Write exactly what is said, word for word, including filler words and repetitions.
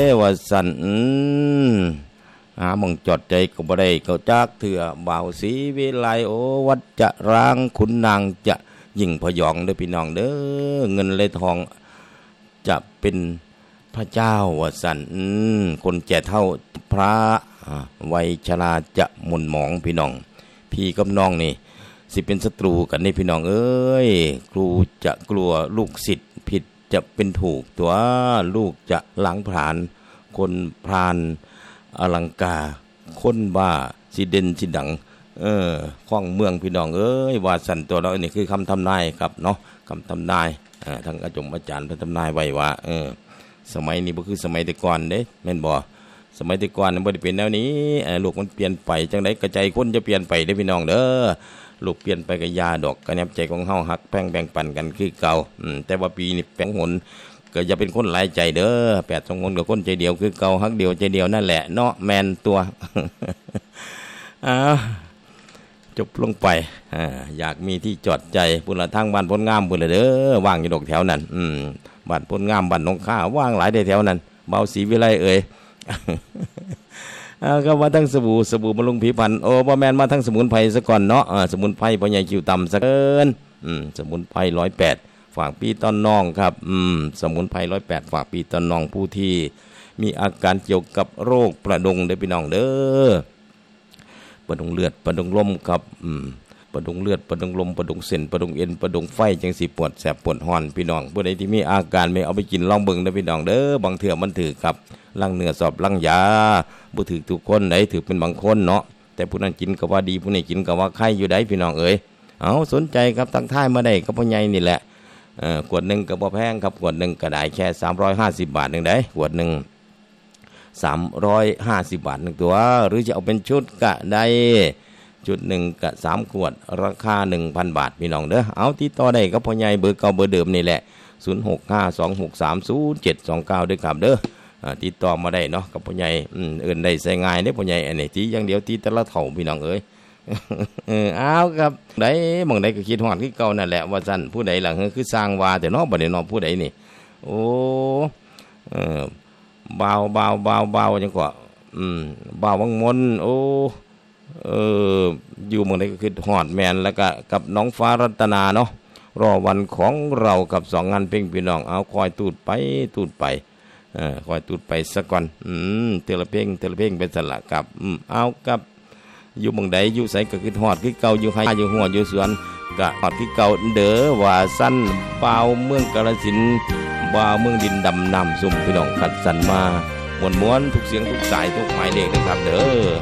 เอว่าสันอืมหาหมองจอดใจก็บ่ได้เขาจักเถื่อบ่าวศรีวิไลโอวัดจะร้างขุนนางจะยิ่งพยองเด้อพี่น้องเด้อเงินเลยทองจะเป็นพระเจ้าว่าสันอืมคนแก่เท่าพระวัยชราจะหม่นหมองพี่น้องพี่กับน้องนี่สิเป็นศัตรูกันนี่พี่น้องเอ้ยครูจะกลัวลูกศิษย์ผิดจะเป็นถูกตัวลูกจะหลังผลาญคนพรานอลังกาคนบ้าสิเด่นสิดังเออข้องเมืองพี่น้องเอ้ยว่าสันตัวเรานี่คือคำทำนายครับเนาะคำทำนายอ่าทางอาจารย์อาจารย์ทำนายไว้ว่าเออสมัยนี้บ่คือสมัยแต่ก่อนเด้แม่นบ่สมัยแต่ก่อนมันบ่ได้เป็นแนวนี้เออโลกมันเปลี่ยนไปจังได๋กระใจคนจะเปลี่ยนไปเด้อพี่น้องเด้อลูกเปลี่ยนไปก็ยาดอกกระแนบใจของเฮาฮักแพ่งแบ่งปันกันคือเก่าอืมแต่ว่าปีนี้แปลงหนก็อย่าเป็นคนหลายใจเด้อแปดสองคนกับคนใจเดียวคือเก่าฮักเดียวใจเดียวนั่นแหละเนาะแมนตัว อ้าวจบลงไปอ่าอยากมีที่จอดใจพุ่นละทางบ้านพ้นงามพุ่นละเด้อว่างอยู่ดอกแถวนั้นอืมบ้านพ้นงามบ้านหนองข้าว่างหลายได้แถวนั้นเบาศรีวิไลเอ่ย อ่าก็มาทั้งสบู่สบู่บำรุงผิวพรรณโอ้บ่แม่นมาทั้งสมุนไพรซะก่อนเนาะอ่าสมุนไพรพ่อใหญ่คิวต่ำซะเกินอืมสมุนไพรหนึ่งร้อยแปดฝากพี่ต้นน้องครับอืมสมุนไพรหนึ่งร้อยแปดฝากพี่ต้นน้องผู้ที่มีอาการเกี่ยวกับโรคประดงเด้อพี่น้องเด้อประดงเลือดประดงลมครับอืมประดงเลือดประดงลมประดงเส้นประดงเอ็นประดงไฟจังสิปวดแสบปวดฮ้อนพี่น้องผู้ใดที่มีอาการไม่เอาไปกินลองเบิ่งเด้อพี่น้องเด้อบางเทื่อมันถือครับลังเนื้อสอบลังยาบ่ถือทุกคนไหนถือเป็นบางคนเนาะแต่ผู้นั้นกินก็ว่าดีผู้นี้กินก็ว่าไข้อยู่ได้พี่น้องเอ๋ยเอาสนใจครับตั้งท้ายมาได้กับพ่อใหญ่นี่แหละเอ่อขวดนึงก็บ่แพงครับขวดนึงก็ได้แค่สามร้อยห้าสิบบาทนึงได้ขวดนึงสามร้อยห้าสิบบาทนึงตัวหรือจะเอาเป็นชุดก็ได้ชุดหนึ่งก็สามขวดราคา หนึ่งพัน บาทพี่น้องเด้อเอาติดต่อได้กับพ่อใหญ่เบอร์เก่าเบอร์เดิมนี่แหละศูนย์ หก ห้า สอง หก สาม ศูนย์ เจ็ด สอง เก้าด้วยครับเด้อติดต่อมาได้เนาะกับพ่อใหญ่อืมเอิ้นได้ใส่ง่ายเด้อพ่อใหญ่อันนี้ที่อย่างเดียวที่แต่ละเฒ่าพี่น้องเอ้ย เออเอาครับได้หม่องใดก็คิดฮอดคือเก่านั่นแหละว่าซั่นผู้ใดล่ะคือสร้างว่าแต่เนาะบ่ได้เนาะผู้ใดนี่โอ้เออบ่าวบ่าวบ่าวบ่าวจังก็อืมบ่าววังมนโอ้เอออยู่หม่องใดก็คิดฮอดแม่นแล้วก็กับน้องฟ้ารัตนาเนาะรอวันของเรากับสองงานเพลงพี่น้องเอาคอยตูดไปตูดไปเออคอยตูดไปสักก่อนอืมเทละเพลงเทละเพลงเป็นสละกับอืมเอากับอยู่หม่องใดอยู่ไสก็คือฮอดคือเก่าอยู่ไห้อยู่หัวอยู่สวนก็ฮอดคือเก่าเด้อว่าสั้นบ่าวเมืองกาฬสินธุ์บ่าวเมืองดินดำน้ำซุ่มพี่น้องคัดสรรมาม่วนๆทุกเสียงทุกสายทุกหมายเลขนะครับเด้อ